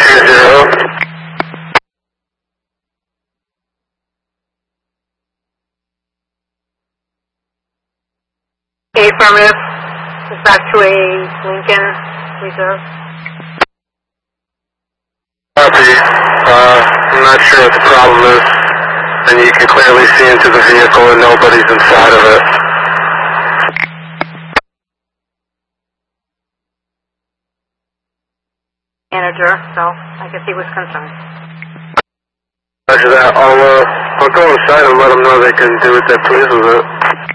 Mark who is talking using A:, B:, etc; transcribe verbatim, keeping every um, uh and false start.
A: three zero.
B: Affirmative. Back to a Lincoln Reserve.
A: Copy. Uh, I'm not sure what the problem is. And you can clearly see into the vehicle and nobody's inside of it.
B: Manager, so I guess he was concerned.
A: Roger that. I'll, uh, I'll go inside and let them know they can do what they please with it.